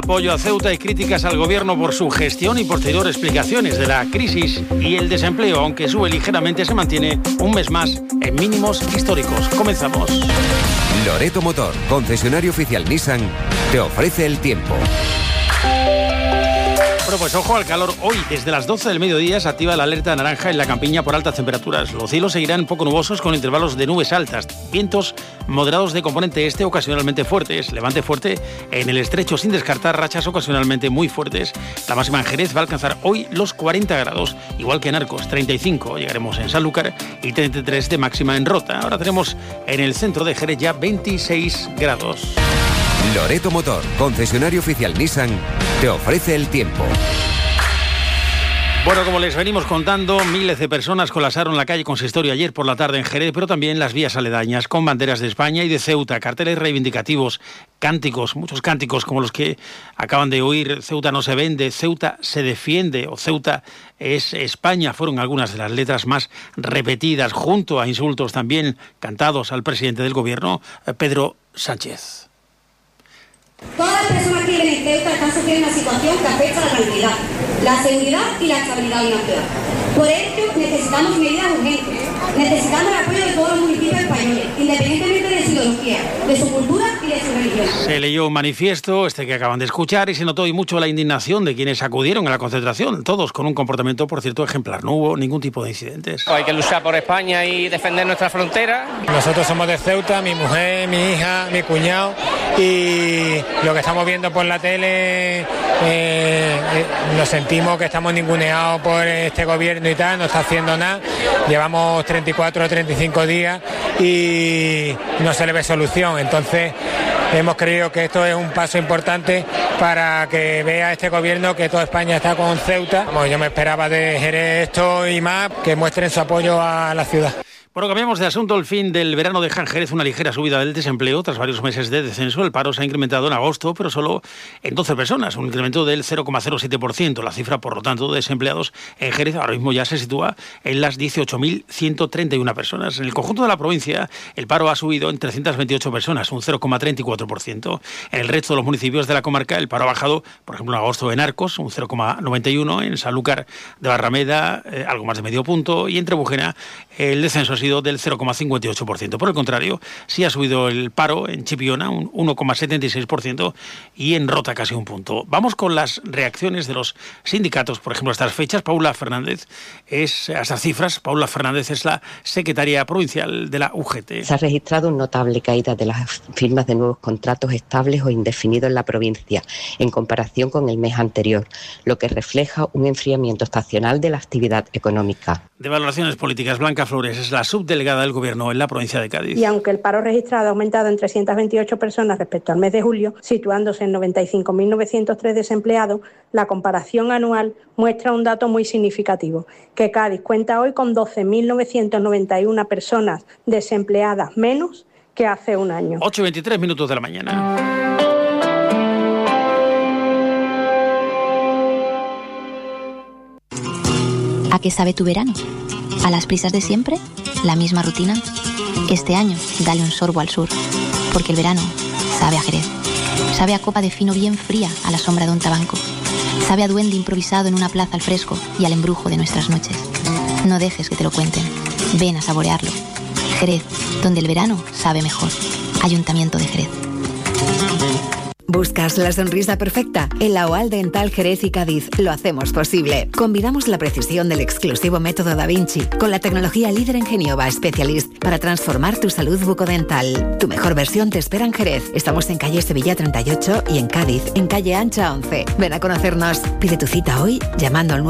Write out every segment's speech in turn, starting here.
apoyo a Ceuta y críticas al gobierno por su gestión y posterior explicaciones de la crisis y el desempleo, aunque sube ligeramente, se mantiene un mes más en mínimos históricos. Comenzamos. Loreto Motor, concesionario oficial Nissan, te ofrece el tiempo. Bueno, pues ojo al calor. Hoy, desde las 12 del mediodía, se activa la alerta naranja en la Campiña por altas temperaturas. Los cielos seguirán poco nubosos con intervalos de nubes altas. Vientos moderados de componente este ocasionalmente fuertes. Levante fuerte en el estrecho, sin descartar rachas ocasionalmente muy fuertes. La máxima en Jerez va a alcanzar hoy los 40 grados, igual que en Arcos, 35. Llegaremos en Sanlúcar y 33 de máxima en Rota. Ahora tenemos en el centro de Jerez ya 26 grados. Loreto Motor, concesionario oficial Nissan, te ofrece el tiempo. Bueno, como les venimos contando, miles de personas colapsaron la calle Consistorio ayer por la tarde en Jerez, pero también las vías aledañas, con banderas de España y de Ceuta, carteles reivindicativos, cánticos, muchos cánticos como los que acaban de oír. Ceuta no se vende, Ceuta se defiende, o Ceuta es España, fueron algunas de las letras más repetidas, junto a insultos también cantados al presidente del gobierno, Pedro Sánchez. Todas las personas que viven en Ceuta están sufriendo una situación que afecta a la tranquilidad, la seguridad y la estabilidad de una ciudad. Por ello, necesitamos medidas urgentes. Necesitamos el apoyo de todos los municipios españoles, independientemente de su ideología, de su cultura y de su religión. Se leyó un manifiesto, que acaban de escuchar, y se notó y mucho la indignación de quienes acudieron a la concentración, todos con un comportamiento, por cierto, ejemplar. No hubo ningún tipo de incidentes. Hay que luchar por España y defender nuestra frontera. Nosotros somos de Ceuta, mi mujer, mi hija, mi cuñado, y lo que estamos viendo por la tele, nos sentimos que estamos ninguneados por este gobierno y tal, no está haciendo nada. Llevamos 34 o 35 días y no se le ve solución. Entonces hemos creído que esto es un paso importante para que vea este gobierno que toda España está con Ceuta. Como yo me esperaba de Jerez esto y más, que muestren su apoyo a la ciudad. Bueno, cambiamos de asunto. El fin del verano deja en Jerez una ligera subida del desempleo. Tras varios meses de descenso, el paro se ha incrementado en agosto, pero solo en 12 personas, un incremento del 0,07%. La cifra, por lo tanto, de desempleados en Jerez ahora mismo ya se sitúa en las 18.131 personas. En el conjunto de la provincia, el paro ha subido en 328 personas, un 0,34%. En el resto de los municipios de la comarca, el paro ha bajado, por ejemplo, en agosto en Arcos, un 0,91%, en Sanlúcar de Barrameda, algo más de medio punto, y en Trebujena el descenso ha sido del 0,58%. Por el contrario, sí ha subido el paro en Chipiona, un 1,76%, y en Rota casi un punto. Vamos con las reacciones de los sindicatos, por ejemplo, a estas fechas. Paula Fernández a estas cifras. Paula Fernández es la secretaria provincial de la UGT. Se ha registrado una notable caída de las firmas de nuevos contratos estables o indefinidos en la provincia, en comparación con el mes anterior, lo que refleja un enfriamiento estacional de la actividad económica. De valoraciones políticas, Blanca Flores es la subdelegada del Gobierno en la provincia de Cádiz. Y aunque el paro registrado ha aumentado en 328 personas respecto al mes de julio, situándose en 95.903 desempleados, la comparación anual muestra un dato muy significativo, que Cádiz cuenta hoy con 12.991 personas desempleadas menos que hace un año. 8:23 minutos de la mañana. ¿A qué sabe tu verano? ¿A las prisas de siempre? ¿La misma rutina? Este año, dale un sorbo al sur, porque el verano sabe a Jerez. Sabe a copa de fino bien fría a la sombra de un tabanco. Sabe a duende improvisado en una plaza al fresco y al embrujo de nuestras noches. No dejes que te lo cuenten. Ven a saborearlo. Jerez, donde el verano sabe mejor. Ayuntamiento de Jerez. ¿Buscas la sonrisa perfecta? En la OAL Dental Jerez y Cádiz lo hacemos posible. Combinamos la precisión del exclusivo método Da Vinci con la tecnología líder en Genioba Specialist para transformar tu salud bucodental. Tu mejor versión te espera en Jerez. Estamos en calle Sevilla 38 y en Cádiz, en calle Ancha 11. Ven a conocernos. Pide tu cita hoy llamando al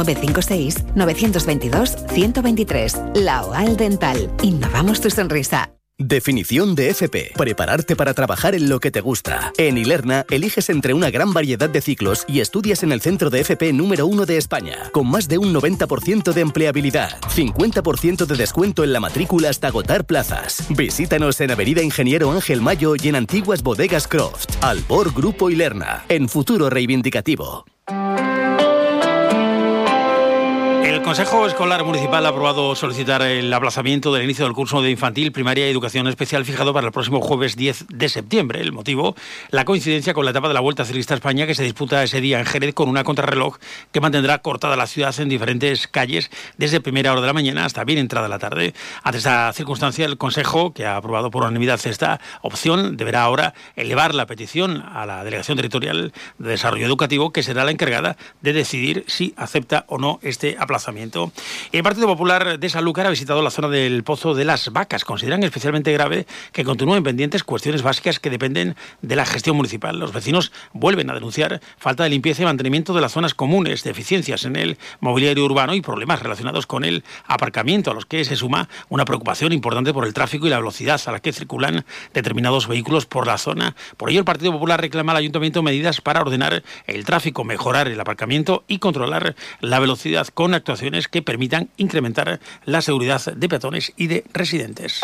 956-922-123. La OAL Dental. Innovamos tu sonrisa. Definición de FP. Prepararte para trabajar en lo que te gusta. En Ilerna, eliges entre una gran variedad de ciclos y estudias en el centro de FP número 1 de España, con más de un 90% de empleabilidad, 50% de descuento en la matrícula hasta agotar plazas. Visítanos en Avenida Ingeniero Ángel Mayo y en Antiguas Bodegas Croft. Albor Grupo Ilerna, en Futuro Reivindicativo. Consejo Escolar Municipal ha aprobado solicitar el aplazamiento del inicio del curso de infantil, primaria y educación especial fijado para el próximo jueves 10 de septiembre. El motivo, la coincidencia con la etapa de la Vuelta Ciclista a España que se disputa ese día en Jerez con una contrarreloj que mantendrá cortada la ciudad en diferentes calles desde primera hora de la mañana hasta bien entrada la tarde. Ante esta circunstancia, el Consejo, que ha aprobado por unanimidad esta opción, deberá ahora elevar la petición a la Delegación Territorial de Desarrollo Educativo, que será la encargada de decidir si acepta o no este aplazamiento. El Partido Popular de Sanlúcar ha visitado la zona del Pozo de las Vacas. Consideran especialmente grave que continúen pendientes cuestiones básicas que dependen de la gestión municipal. Los vecinos vuelven a denunciar falta de limpieza y mantenimiento de las zonas comunes, deficiencias en el mobiliario urbano y problemas relacionados con el aparcamiento, a los que se suma una preocupación importante por el tráfico y la velocidad a la que circulan determinados vehículos por la zona. Por ello, el Partido Popular reclama al Ayuntamiento medidas para ordenar el tráfico, mejorar el aparcamiento y controlar la velocidad con actuaciones que permitan incrementar la seguridad de peatones y de residentes.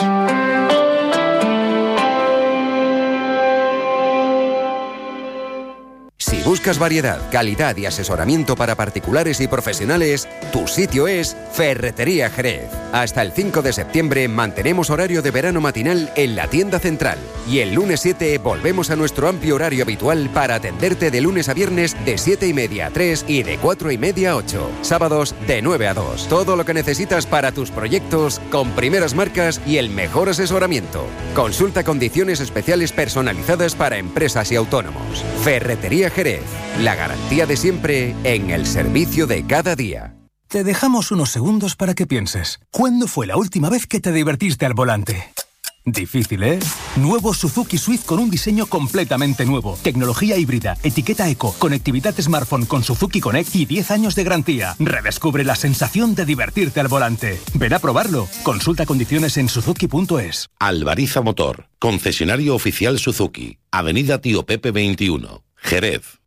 Si buscas variedad, calidad y asesoramiento para particulares y profesionales, tu sitio es Ferretería Jerez. Hasta el 5 de septiembre mantenemos horario de verano matinal en la tienda central. Y el lunes 7 volvemos a nuestro amplio horario habitual para atenderte de lunes a viernes de 7:30 a 3 y de 4:30 a 8. Sábados de 9 a 2. Todo lo que necesitas para tus proyectos con primeras marcas y el mejor asesoramiento. Consulta condiciones especiales personalizadas para empresas y autónomos. Ferretería Jerez, la garantía de siempre en el servicio de cada día. Te dejamos unos segundos para que pienses. ¿Cuándo fue la última vez que te divertiste al volante? Difícil, ¿eh? Nuevo Suzuki Swift con un diseño completamente nuevo. Tecnología híbrida, etiqueta eco, conectividad smartphone con Suzuki Connect y 10 años de garantía. Redescubre la sensación de divertirte al volante. Ven a probarlo. Consulta condiciones en suzuki.es. Albariza Motor, concesionario oficial Suzuki. Avenida Tío Pepe 21, Jerez.